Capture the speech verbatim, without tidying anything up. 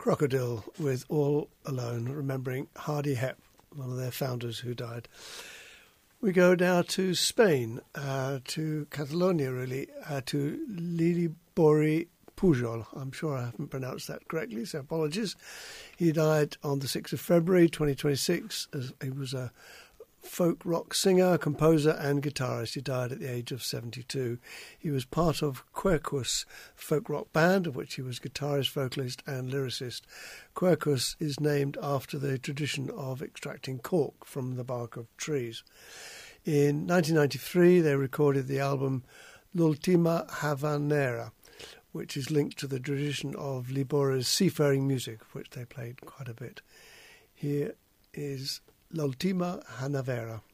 Crocodile with All Alone, remembering Hardy Hep, one of their founders who died. We go now to Spain, uh, to Catalonia really, uh, to Lili-Bori Pujol. I'm sure I haven't pronounced that correctly, so apologies. He died on the sixth of February twenty twenty-six. As he was a folk rock singer, composer and guitarist. He died at the age of seventy-two. He was part of Quercus folk rock band, of which he was guitarist, vocalist and lyricist. Quercus is named after the tradition of extracting cork from the bark of trees. In nineteen ninety-three, they recorded the album L'Ultima Havanera, which is linked to the tradition of Libori's seafaring music, which they played quite a bit. Here is L'Ultima Havanera.